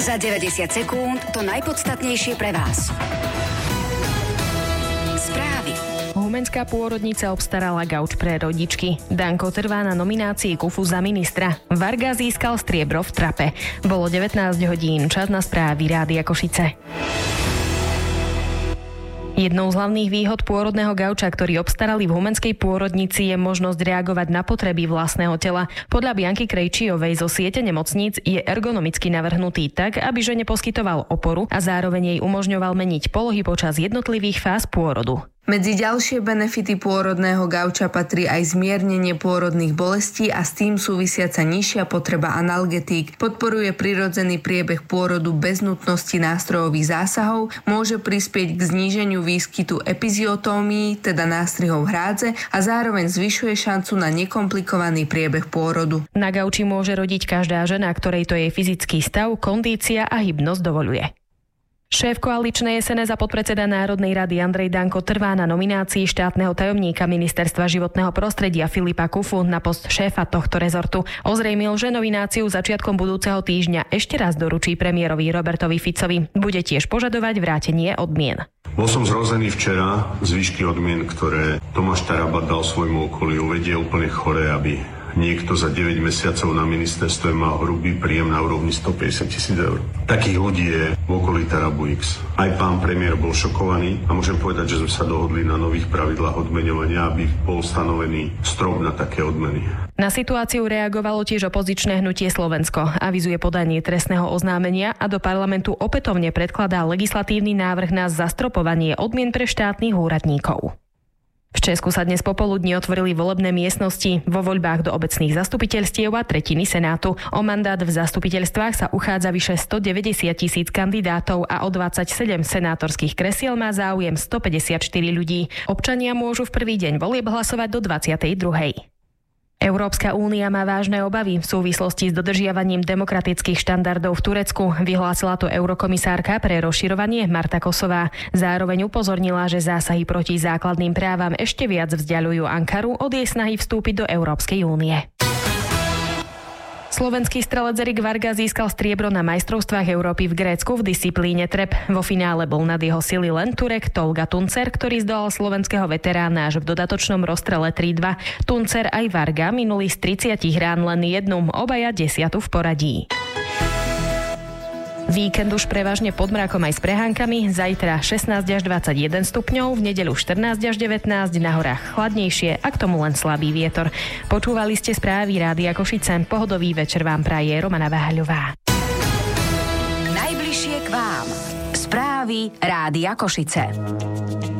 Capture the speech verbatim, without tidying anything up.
Za deväťdesiat sekúnd to najpodstatnejšie pre vás. Správy. Humenská pôrodnica obstarala gauč pre rodičky. Danko trvá na nominácii Kufu za ministra. Varga získal striebro v trape. Bolo devätnásť hodín, čas na správy Rádia Košice. Jednou z hlavných výhod pôrodného gauča, ktorý obstarali v humenskej pôrodnici, je možnosť reagovať na potreby vlastného tela. Podľa Bianky Krejčiovej zo siete nemocníc je ergonomicky navrhnutý tak, aby žene poskytoval oporu a zároveň jej umožňoval meniť polohy počas jednotlivých fáz pôrodu. Medzi ďalšie benefity pôrodného gauča patrí aj zmiernenie pôrodných bolestí a s tým súvisiaca nižšia potreba analgetík. Podporuje prirodzený priebeh pôrodu bez nutnosti nástrojových zásahov, môže prispieť k zníženiu výskytu epiziotómií, teda nástrihov hrádze, a zároveň zvyšuje šancu na nekomplikovaný priebeh pôrodu. Na gauči môže rodiť každá žena, ktorej to jej fyzický stav, kondícia a hybnosť dovoľuje. Šéf koaličnej es en es a podpredseda Národnej rady Andrej Danko trvá na nominácii štátneho tajomníka Ministerstva životného prostredia Filipa Kufu na post šéfa tohto rezortu. Ozrejmil, že nomináciu začiatkom budúceho týždňa ešte raz doručí premiérovi Robertovi Ficovi. Bude tiež požadovať vrátenie odmien. Bol som zrozený včera, zvyšky odmien, ktoré Tomáš Taraba dal svojmu okoliu, vedie úplne chore, aby niekto za deväť mesiacov na ministerstve mal hrubý príjem na úrovni stopäťdesiat tisíc eur. Takých ľudí je v okolí Tarabu X. Aj pán premiér bol šokovaný a môžem povedať, že sme sa dohodli na nových pravidlách odmeňovania, aby bol stanovený strop na také odmeny. Na situáciu reagovalo tiež opozičné hnutie Slovensko. Avizuje podanie trestného oznámenia a do parlamentu opätovne predkladá legislatívny návrh na zastropovanie odmien pre štátnych úradníkov. V Česku sa dnes popoludní otvorili volebné miestnosti vo voľbách do obecných zastupiteľstiev a tretiny Senátu. O mandát v zastupiteľstvách sa uchádza vyše stodeväťdesiat tisíc kandidátov a o dvadsaťsedem senátorských kresiel má záujem stopäťdesiatštyri ľudí. Občania môžu v prvý deň volieb hlasovať do dvadsiatej druhej Európska únia má vážne obavy v súvislosti s dodržiavaním demokratických štandardov v Turecku. Vyhlásila to eurokomisárka pre rozširovanie Marta Kosová. Zároveň upozornila, že zásahy proti základným právam ešte viac vzdiaľujú Ankaru od jej snahy vstúpiť do Európskej únie. Slovenský strelec Erik Varga získal striebro na majstrovstvách Európy v Grécku v disciplíne trep. Vo finále bol nad jeho sily len Turek Tolga Tuncer, ktorý zdolal slovenského veterána až v dodatočnom rozstrele tri dva. Tuncer aj Varga minuli z tridsiatich rán len jednu, obaja desiatu v poradí. Víkend už prevažne pod mrakom aj s prehánkami, zajtra šestnásť až dvadsaťjeden stupňov, v nedeľu štrnásť až devätnásť, na horách chladnejšie a k tomu len slabý vietor. Počúvali ste správy Rádia Košice, pohodový večer vám praje Romana Váhaľová. Najbližšie k vám. Správy Rádia Košice.